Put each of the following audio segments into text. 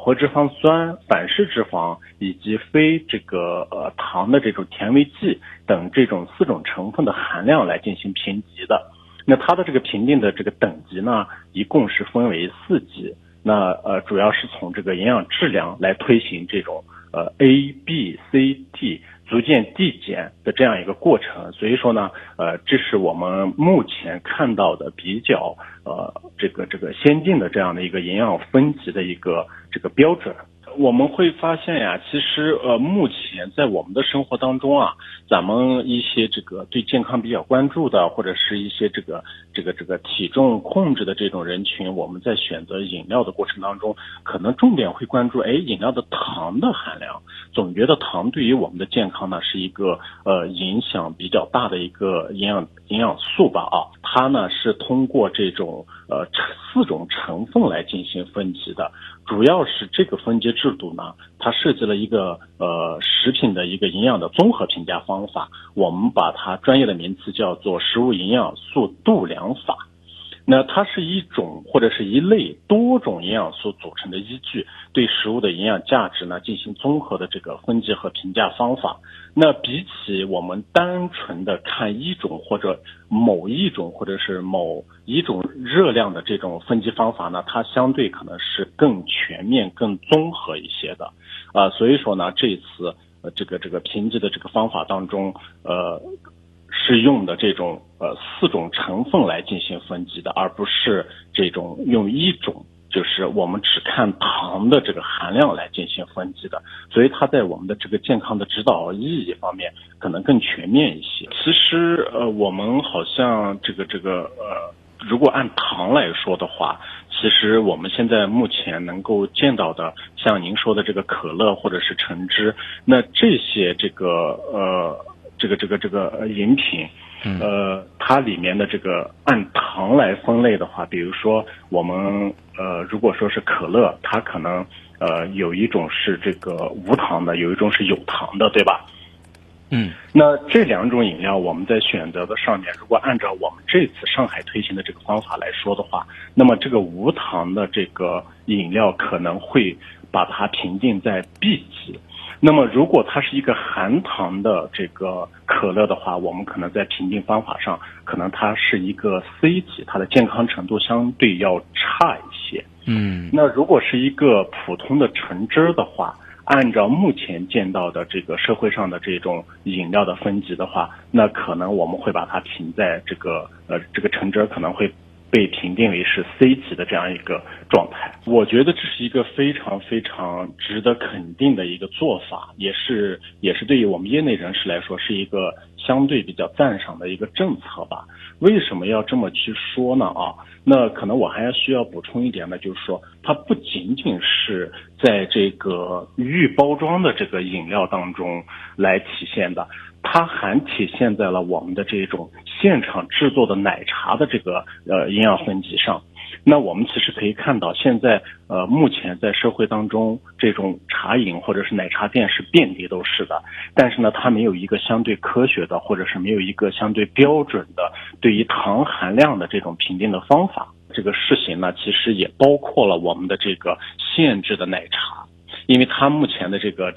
活脂肪酸、反式脂肪以及非糖的这种甜味剂等这种4种成分的含量来进行评级的。那它的这个评定的这个等级呢，一共是分为4级。那主要是从这个营养质量来推行这种A、B、C、D 逐渐递减的这样一个过程。所以说呢，这是我们目前看到的比较这个先进的这样的一个营养分级的一个这个标准。我们会发现呀，其实目前在我们的生活当中啊，咱们一些这个对健康比较关注的，或者是一些这个体重控制的这种人群，我们在选择饮料的过程当中，可能重点会关注饮料的糖的含量，总觉得糖对于我们的健康呢是一个影响比较大的一个营养素吧啊，它呢是通过这种4种成分来进行分级的。主要是这个分级制度呢，它设计了一个食品的一个营养的综合评价方法，我们把它专业的名词叫做食物营养素度量法。那它是一种或者是一类多种营养素组成的依据，对食物的营养价值呢进行综合的这个分级和评价方法。那比起我们单纯的看一种或者某一种或者是某一种热量的这种分级方法呢，它相对可能是更全面、更综合一些的所以说呢，这一次这个评级的这个方法当中，是用的这种4种成分来进行分级的，而不是这种用一种就是我们只看糖的这个含量来进行分级的，所以它在我们的这个健康的指导意义方面可能更全面一些。其实我们好像如果按糖来说的话，其实我们现在目前能够见到的，像您说的这个可乐或者是橙汁，那这些饮品，它里面的这个按糖来分类的话，比如说我们如果说是可乐，它可能有一种是这个无糖的，有一种是有糖的，对吧？那这2种饮料我们在选择的上面，如果按照我们这次上海推行的这个方法来说的话，那么这个无糖的这个饮料可能会把它评定在 B 级。那么如果它是一个含糖的这个可乐的话，我们可能在评定方法上，可能它是一个 C 级，它的健康程度相对要差一些。那如果是一个普通的橙汁的话，按照目前见到的这个社会上的这种饮料的分级的话，那可能我们会把它评在这个橙汁可能会被评定为是 C 级的这样一个状态。我觉得这是一个非常非常值得肯定的一个做法，也是对于我们业内人士来说是一个相对比较赞赏的一个政策吧。为什么要这么去说呢那可能我还需要补充一点呢，就是说它不仅仅是在这个预包装的这个饮料当中来体现的，它还体现在了我们的这种现场制作的奶茶的这个营养分级上。那我们其实可以看到，现在目前在社会当中，这种茶饮或者是奶茶店是遍地都是的，但是呢，它没有一个相对科学的，或者是没有一个相对标准的对于糖含量的这种评定的方法。这个试行呢，其实也包括了我们的这个限制的奶茶，因为它目前的这个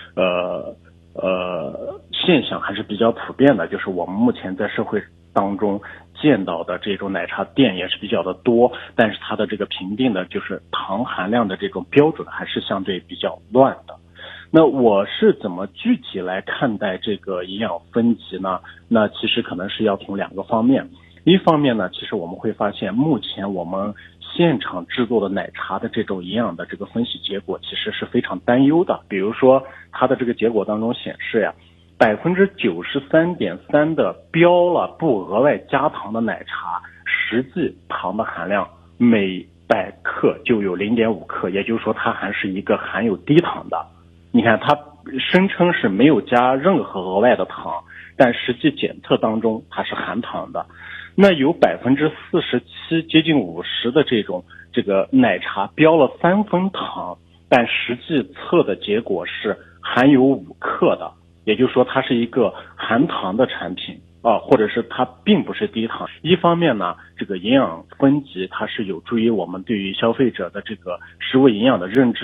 现象还是比较普遍的，就是我们目前在社会当中见到的这种奶茶店也是比较的多，但是它的这个评定的就是糖含量的这种标准还是相对比较乱的。那我是怎么具体来看待这个营养分级呢？那其实可能是要从2个方面。一方面呢，其实我们会发现目前我们现场制作的奶茶的这种营养的这个分析结果其实是非常担忧的。比如说它的这个结果当中显示呀，93.3% 的标了不额外加糖的奶茶，实际糖的含量每100克就有 0.5 克，也就是说它还是一个含有低糖的。你看它声称是没有加任何额外的糖，但实际检测当中它是含糖的。那有 47%接近50%的这个奶茶标了3分糖，但实际测的结果是含有5克的，也就是说它是一个含糖的产品或者是它并不是低糖。一方面呢，这个营养分级它是有助于我们对于消费者的这个食物营养的认知，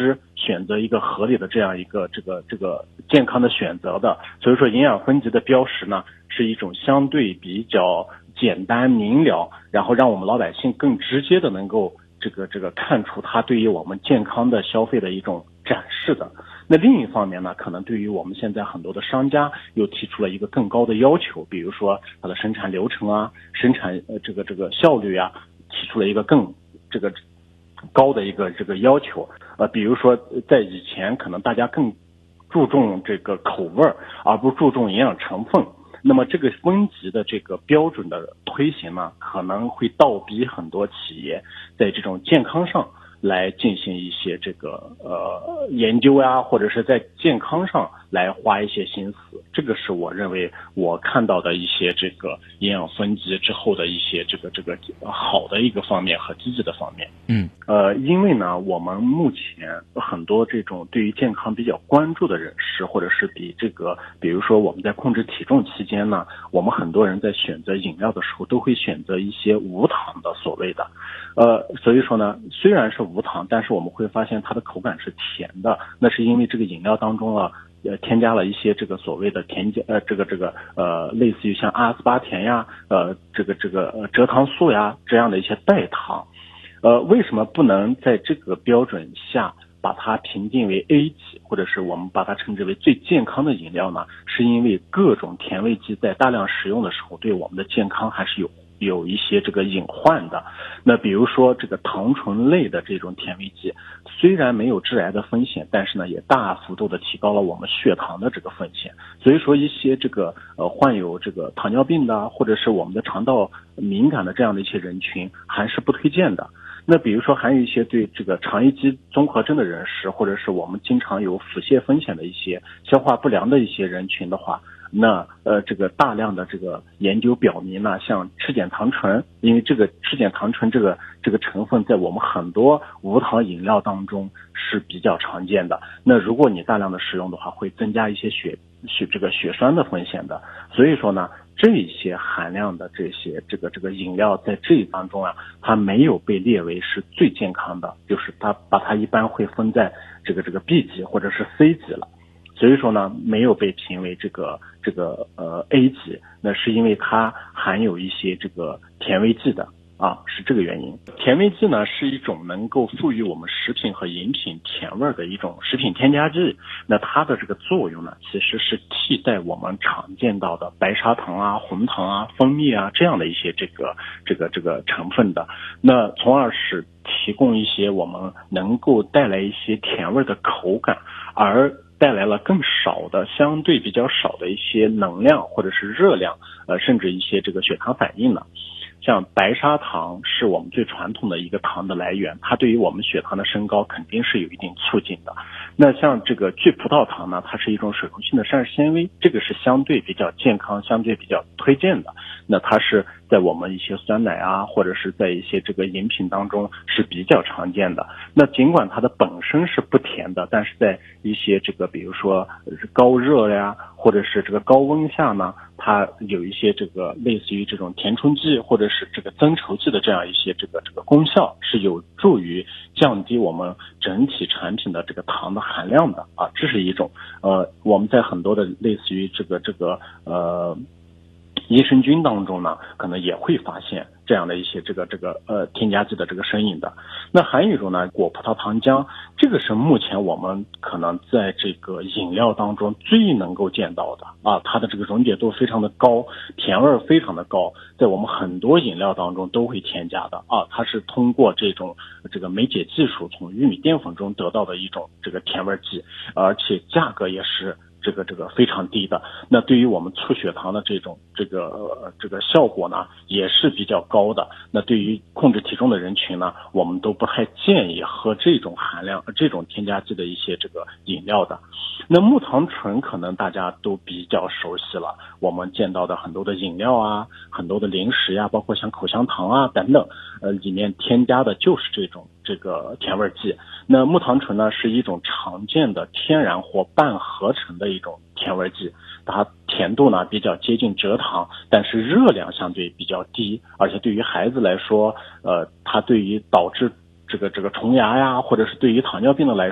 选择一个合理的这样一个这个健康的选择的。所以说营养分级的标识呢是一种相对比较简单明了，然后让我们老百姓更直接的能够这个看出它对于我们健康的消费的一种展示的。那另一方面呢，可能对于我们现在很多的商家又提出了一个更高的要求，比如说它的生产流程啊，生产这个效率啊，提出了一个更这个高的一个这个要求。比如说在以前可能大家更注重这个口味而不注重营养成分，那么这个分级的这个标准的推行呢，可能会倒逼很多企业在这种健康上来进行一些这个研究呀，或者是在健康上来花一些心思。这个是我认为我看到的一些这个营养分级之后的一些这个好的一个方面和积极的方面。因为呢，我们目前很多这种对于健康比较关注的人士，或者是比如说我们在控制体重期间呢，我们很多人在选择饮料的时候都会选择一些无糖的所谓的，所以说呢，虽然是无糖，但是我们会发现它的口感是甜的，那是因为这个饮料当中添加了一些这个所谓的添加类似于像阿斯巴甜呀，蔗糖素呀这样的一些代糖。为什么不能在这个标准下把它评定为 A 级，或者是我们把它称之为最健康的饮料呢？是因为各种甜味剂在大量使用的时候，对我们的健康还是有一些这个隐患的。那比如说这个糖醇类的这种甜味剂，虽然没有致癌的风险，但是呢也大幅度的提高了我们血糖的这个风险。所以说一些这个患有这个糖尿病的，或者是我们的肠道敏感的这样的一些人群，还是不推荐的。那比如说还有一些对这个肠易激综合症的人士，或者是我们经常有腹泻风险的一些消化不良的一些人群的话，那这个大量的这个研究表明呢，像赤碱糖醇，因为这个赤碱糖醇这个成分在我们很多无糖饮料当中是比较常见的。那如果你大量的使用的话，会增加一些血栓的风险的。所以说呢，这些含量的这些这个饮料在这当中啊，它没有被列为是最健康的，就是它一般会分在这个 B 级或者是 C 级了。所以说呢，没有被评为这个A 级，那是因为它含有一些这个甜味剂的是这个原因。甜味剂呢是一种能够赋予我们食品和饮品甜味的一种食品添加剂，那它的这个作用呢，其实是替代我们常见到的白砂糖啊、红糖啊、蜂蜜啊这样的一些这个成分的，那从而是提供一些我们能够带来一些甜味的口感，而带来了更少的相对比较少的一些能量或者是热量，甚至一些这个血糖反应呢。像白砂糖是我们最传统的一个糖的来源，它对于我们血糖的升高肯定是有一定促进的。那像这个聚葡萄糖呢，它是一种水溶性的膳食纤维，这个是相对比较健康、相对比较推荐的。那它是在我们一些酸奶啊，或者是在一些这个饮品当中是比较常见的。那尽管它的本身是不甜的，但是在一些这个比如说高热呀，或者是这个高温下呢，它有一些这个类似于这种填充剂或者是这个增稠剂的这样一些这个功效，是有助于降低我们整体产品的这个糖的含量的这是一种我们在很多的类似于这个益生菌当中呢，可能也会发现这样的一些这个添加剂的这个身影的。那还有一种呢，果葡萄糖浆，这个是目前我们可能在这个饮料当中最能够见到的它的这个溶解度非常的高，甜味非常的高，在我们很多饮料当中都会添加的它是通过这个酶解技术从玉米淀粉中得到的一种这个甜味剂，而且价格也是这个非常低的。那对于我们促血糖的这种这个效果呢，也是比较高的。那对于控制体重的人群呢，我们都不太建议喝这种含量这种添加剂的一些这个饮料的。那木糖醇可能大家都比较熟悉了，我们见到的很多的饮料啊，很多的零食包括像口香糖啊等等，里面添加的就是这个甜味剂。那木糖醇呢是一种常见的天然或半合成的一种甜味剂，它甜度呢比较接近蔗糖，但是热量相对比较低，而且对于孩子来说，它对于导致这个虫牙呀，或者是对于糖尿病的来